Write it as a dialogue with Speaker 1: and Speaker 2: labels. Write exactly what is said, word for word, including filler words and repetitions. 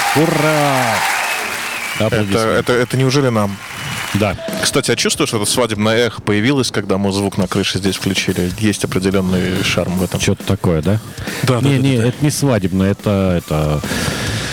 Speaker 1: Ура!
Speaker 2: Это, это, это неужели нам?
Speaker 1: Да.
Speaker 2: Кстати, а чувствуешь, что это свадебное эхо появилось, когда мы звук на крыше здесь включили? Есть определенный шарм в этом.
Speaker 1: Что-то такое, да?
Speaker 2: Да,
Speaker 1: не,
Speaker 2: да,
Speaker 1: не,
Speaker 2: да, да.
Speaker 1: это не свадебное, это, это